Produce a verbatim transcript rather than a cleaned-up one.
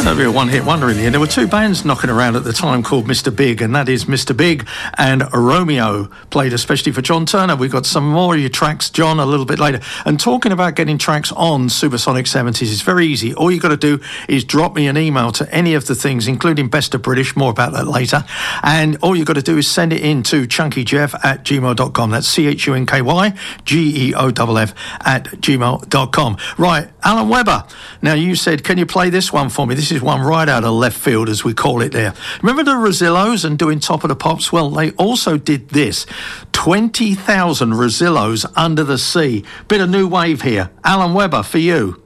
A real one-hit wonder in the end. There were two bands knocking around at the time called Mister Big, and that is Mister Big and Romeo, played especially for John Turner. We've got some more of your tracks, John, a little bit later. And talking about getting tracks on Supersonic seventies is very easy. All you got to do is drop me an email to any of the things, including Best of British, more about that later. And all you got to do is send it in to chunkyjeff at gmail dot com. That's C H U N K Y G E O F F at gmail dot com. Right, Alan Webber. Now, you said, can you play this one for me? This is one right out of left field, as we call it there. Remember the Rosillos and doing Top of the Pops? Well, they also did this. twenty thousand Rosillos Under the Sea. Bit of new wave here. Alan Webber, for you.